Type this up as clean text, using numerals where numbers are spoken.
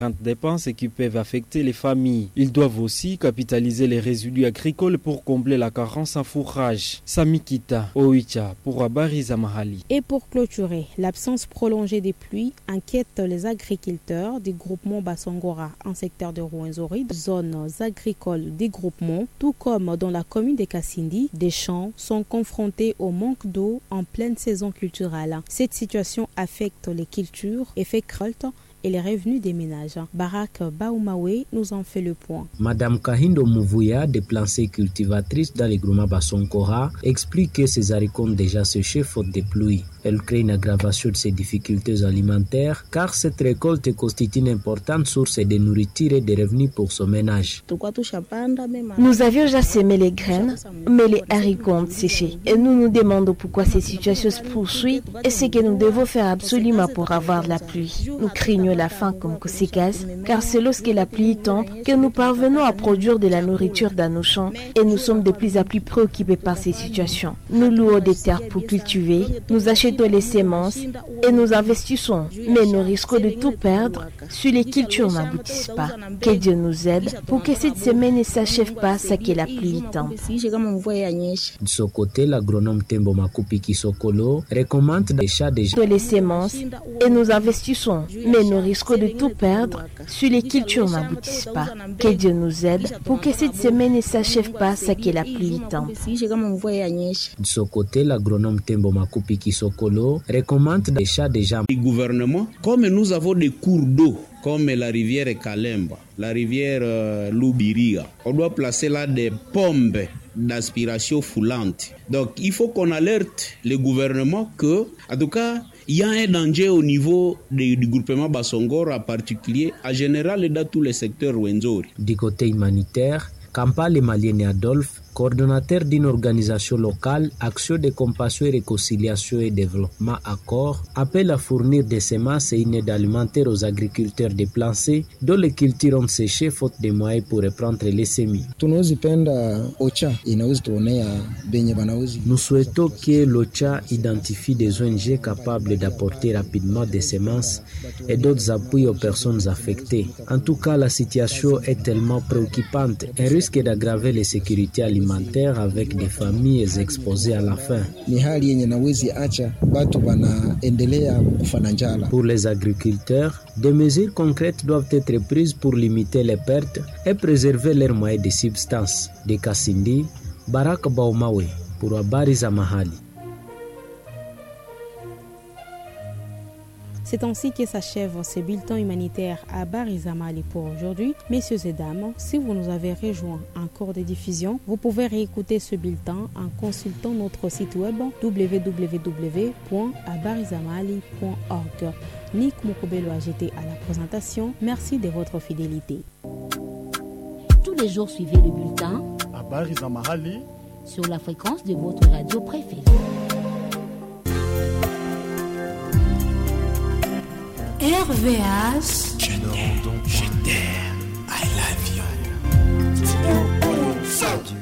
dépenses qui peuvent affecter les familles. Ils doivent aussi capitaliser les résidus agricoles pour combler la carence en fourrage. Samikita Oicha pour Habari za Mahali. Et pour clôturer, l'absence prolongée des pluies inquiète les agriculteurs du groupement Bassongora en secteur de Rwenzori, zones agricoles des groupements, tout comme dans la commune de Kassindi, des champs sont confrontés au manque d'eau en pleine saison culturelle. Cette situation affecte les cultures et fait crainte et les revenus des ménages. Barak Baoumawe nous en fait le point. Madame Kahindo Mouvouya, déplacée cultivatrice dans les groupements Bassongora, explique que ces haricots ont déjà séché faute de pluie. Elle crée une aggravation de ces difficultés alimentaires car cette récolte constitue une importante source de nourriture et de revenus pour son ménage. Nous avions déjà semé les graines, mais les haricots ont séché. Et nous nous demandons pourquoi cette situation se poursuit et ce que nous devons faire absolument pour avoir de la pluie. Nous craignons la faim comme conséquence car c'est lorsque la pluie tombe que nous parvenons à produire de la nourriture dans nos champs et nous sommes de plus en plus préoccupés par ces situations. Nous louons des terres pour cultiver, nous achetons les semences et nous investissons, mais nous risquons de tout perdre si les cultures n'aboutissent pas. Que Dieu nous aide pour que cette semaine ne s'achève pas sans que la pluie tombe. De son côté, l'agronome Tembo Makupi Kisokolo recommande l'achat des les semences et nous investissons, mais nous risquons de tout perdre si les cultures n'aboutissent pas. Que Dieu nous aide pour que cette semaine ne s'achève pas sans que la pluie tombe. De son côté, l'agronome Tembo Makupi Kisokolo recommande l'achat des gens. Le gouvernement, comme nous avons des cours d'eau, comme la rivière Kalemba, la rivière Lubiriga, on doit placer là des pompes d'aspiration foulante. Donc, il faut qu'on alerte le gouvernement que, en tout cas, il y a un danger au niveau du groupement Bassongora en particulier, en général dans tous les secteurs Rwenzori. Du côté humanitaire, Kampale Malienne Adolphe, coordonnateur d'une organisation locale, Action de compassion et réconciliation et développement Accord, appelle à fournir des semences et une aide alimentaire aux agriculteurs déplacés dont les cultures ont séché faute de moyens pour reprendre les semis. Nous souhaitons que l'OCHA identifie des ONG capables d'apporter rapidement des semences et d'autres appuis aux personnes affectées. En tout cas, la situation est tellement préoccupante et risque d'aggraver les sécurités alimentaires avec des familles exposées à la faim. Pour les agriculteurs, des mesures concrètes doivent être prises pour limiter les pertes et préserver leurs moyens de subsistance. De Kassindi, Barak Baoumawe pour Habari za Mahali. C'est ainsi que s'achève ce bulletin humanitaire à Habari za Mahali pour aujourd'hui. Messieurs et dames, si vous nous avez rejoints en cours de diffusion, vous pouvez réécouter ce bulletin en consultant notre site web www.habarizamahali.org. Nick Mokobelo a jeté à la présentation. Merci de votre fidélité. Tous les jours, suivez le bulletin Habari za Mahali sur la fréquence de votre radio préférée. RVH. Je t'aime, I love you.